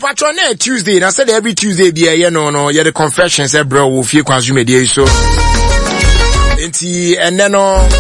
patron Tuesday, and I said every Tuesday be a no, the confessions, bro, will feel consumed so. And then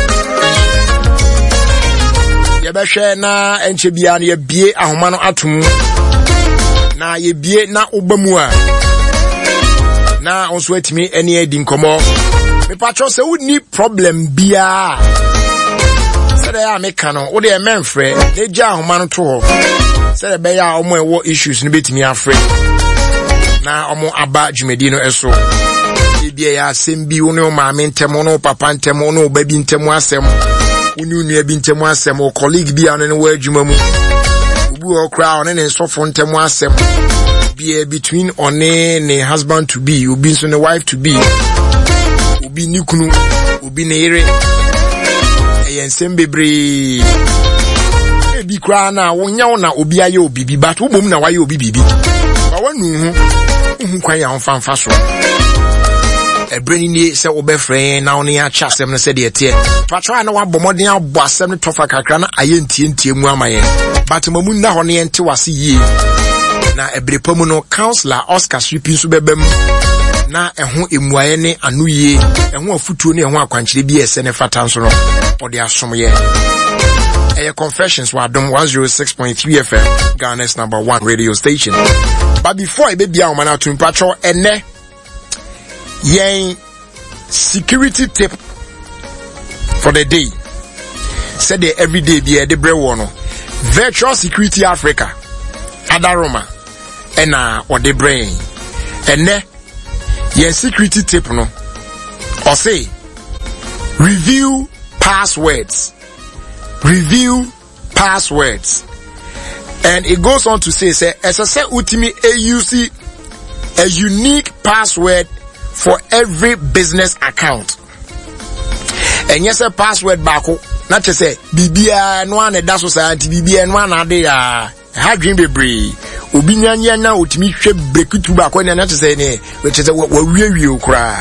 yɛbɛhwɛ na enche bia na yɛbie ahoma no atom na yɛbie na obamu a na onso atimi ene adi nkomo me patro se woni problem bia se da ya meka no wo de menfrɛ na gya ahoma no to ho se da be ya omo ewo issues no betimi afrɛ na omo aba dwumadi no eso bia ya asɛm bi wo ne o maame ntɛm no papa ntɛm no ba bi ntɛm asɛm unu bi ntɛm asɛm o colleague bi ano ne wa adwuma mu obu o kra one ne sofo ntɛm asɛm bia between one ne husband to be obi so ne wife to be obi ni kunu obi ne yere ensem bebre ebi kra na wonya wo na obi aye obi bi but wo bom na waye obi bibi ba wanu hu kwan ya mfa so ebreni ni se obefren na oni a cha asem no se de tie patwa na wabomodin abo asem no tofa kakra na aye ntie mu amaye but mamu na ho ne ente wase yie na ebrepamu no counselor Oscar Sweeping so bebem na eho emuaye ne anuye eho afutuo ne eho akwankyere bi ese ne fata nso no ode asomye confessions wa Adom 106.3 FM Ghana's #1 radio station. But before I be bia o mana to patro ene yen security tip for the day said the everyday be the brew no Virtual Security Africa Adaroma ena or the brain ene yen security tip no or say review passwords and it goes on to say SSA ultimi use a unique password for every business account. And yes, a password bako, not to say, Bibia, no one at that society, Bibia, no one at the, have dream be brave. Ubinya now to me, shape break to back when not to say, which is what we cry.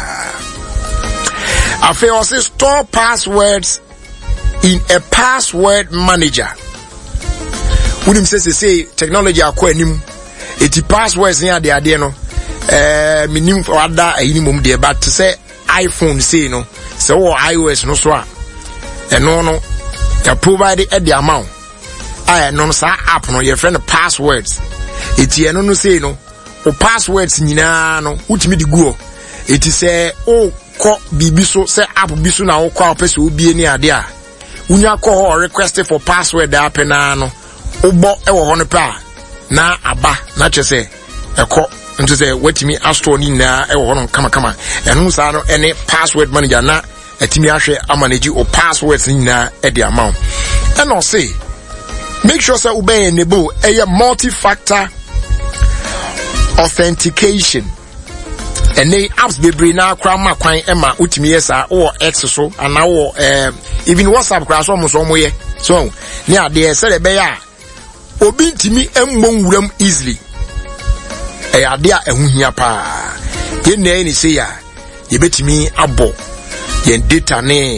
I feel also store passwords in a password manager. Wouldn't say technology acquire him, it's passwords near the idea no. Minim for other minimum there, but to say iPhone say no, so iOS no so and no you provide at the amount. I no sa app no your friend passwords. It's no no say no o passwords nyina no utimi di go. It is say oh ko bibi so say app bi so na wo kwa pese obi ani ade a unya ko request for password app na no obo e wo ho no pa na aba na che say eko nti say wetimi astro ni na e wo hono kama enu sa no ene password manager na atimi ahwe amanage o passwords ni na e the amount and no say make sure say obey enable a multi-factor authentication and they apps bebre na akra ma kwan e ma utimi yesa or X so and now even WhatsApp kra so mo ye so ne ade say be ya obi ntimi emmon wuram easily idea ehuhia pa ye na ni say ya ye betimi abo ye data ne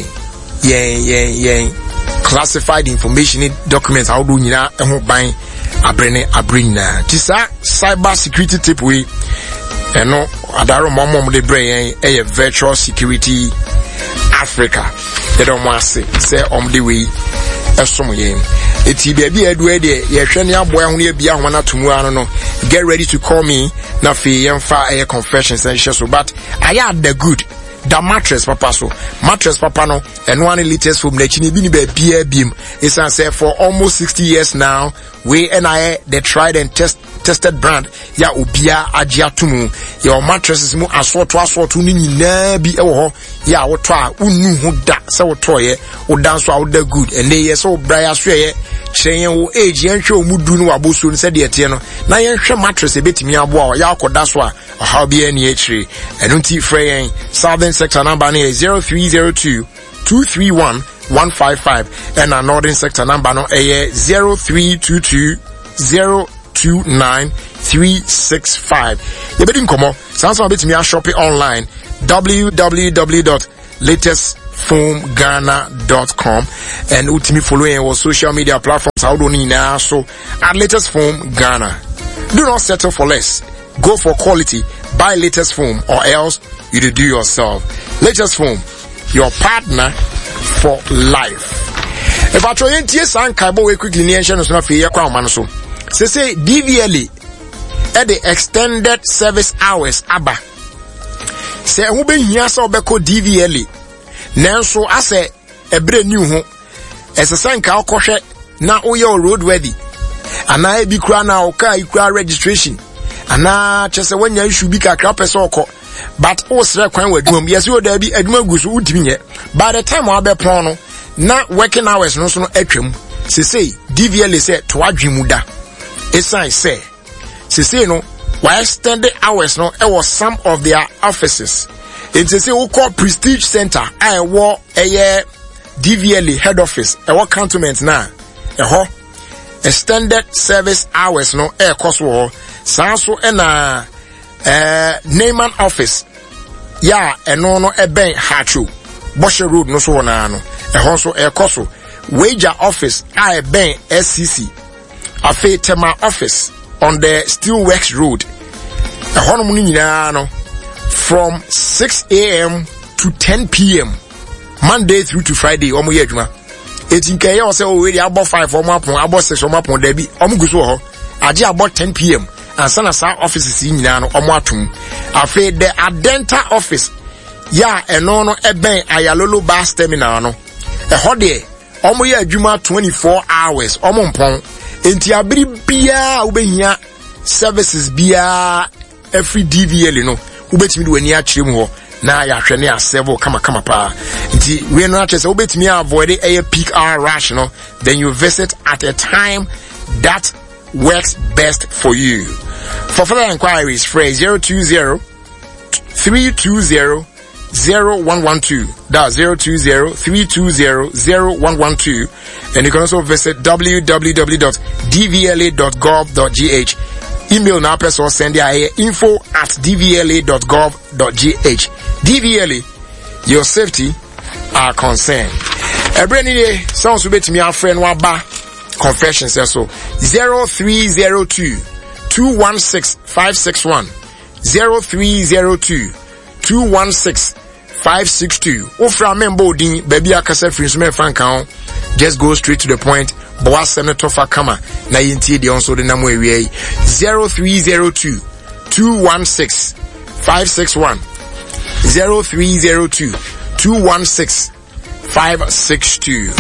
ye classified information documents how do nyina eho ban abrena tisa cyber security tip we eno adaro momom de brain e Virtual Security Africa they don't want say the way esom yen eti bia edu e de ye hwe ne aboa ho ne bia ho na tomu ano no get ready to call me na fe yemfa air confessions and share so but I had the good the mattress papa so mattress papa no and one liters from the chini bi ni ba bia bim is say for almost 60 years now we and I the tried and tested brand ya obia agya tumu your mattresses mu asorto ni nyina bi e wo ho ya wo to a unnu ho da se wo to ye wo dan so a wo da good and they yes wo bra ya so ye kyeryen wo age yen hwe omudu no waboso no se de tie no na yen hwe mattress ebetimi abo a ya akoda so a how be any echiri enu ti frey Southern sector number no 0302 231 155 and a Northern sector number no 0322 029365. You better come on. Sounds a bit me a shop online. www.latestfoamghana.com and ultimately following our social media platforms. How do you now? So at Latest Foam Ghana. Do not settle for less. Go for quality. Buy latest foam or else you do yourself. Latest foam, your partner for life. If I try and tease and cabo quickly near Shannon for your crown, so say DVLA at the extended service hours. Abba say who be here so beko DVLA. Nanso I say a brand new home as a sanka koshe na oyo road ready. And I be cry now car registration. And now just when you should be a crap as oko. But also when we do yes you there be edma gusu utimi. By the time I be prono na working hours no so no etwam. Say DVLA say to adwimuda. Esan say no why extended hours no it was some of their offices. It say we call Prestige Center. I war a DVLA head office. I work cantonment now. Extended service hours no air cost war. Sanso ena Neyman office. Ya no ben hachu. Boshe Road no so na no. Honso air cost. Wager office I ben SCC. Afe Tema office on the Steelworks Road. From 6 a.m. to 10 p.m. Monday through to Friday. Omo yejuma. Etinke ya say already about 5 or more pon about 6 or more pon debi. Omo guso ho. Aje about 10 p.m. and sana sa offices nyina no omo atum. Afi the Adenta office. Ya eno no eben Ayalolo bus terminal no. Ho de omo ye adwuma 24 hours. Omo mpon. Enti abiri bia ubehia services bia every DVL no. Ubetimi do ani akire mu ho na ya hwe ne asevo kama pa nti we no akire say ubetimi avoid a peak hour rush no, then you visit at a time that works best for you. For further inquiries phrase 020-320-0112. That's 020-320-0112. And you can also visit www.dvla.gov.gh. Email now person send your info@dvla.gov.gh. DVLA, your safety are concerned. Every day, sounds to be to me our friend Waba confessions so 0302-216-561 0302-216-562. Ofra member din baby akasa free me fan kan, just go straight to the point. Boa Senator Fakama na yintie de onso de na mo ewie 0302-216-561 0302-216-562.